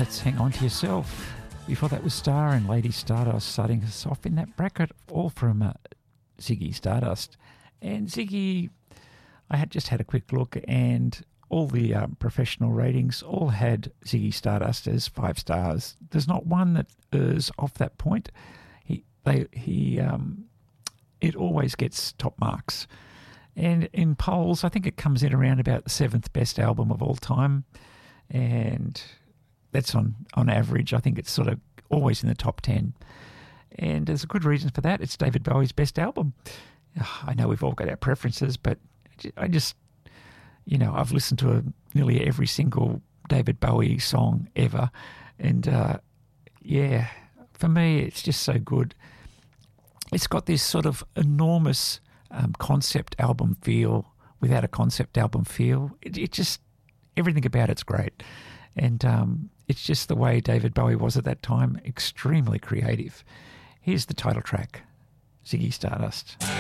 That's Hang On To Yourself. Before that was Star and Lady Stardust starting us off in that bracket, all from Ziggy Stardust. And Ziggy, I had just had a quick look, and all the professional ratings all had Ziggy Stardust as 5 stars. There's not one that is off that point. It always gets top marks. And in polls, I think it comes in around about the 7th best album of all time. And that's on average. I think it's sort of always in the top 10. And there's a good reason for that. It's David Bowie's best album. I know we've all got our preferences, but I just, I've listened to nearly every single David Bowie song ever. And, for me, it's just so good. It's got this sort of enormous concept album feel without a concept album feel. It just, everything about it's great. And it's just the way David Bowie was at that time, extremely creative. Here's the title track, Ziggy Stardust.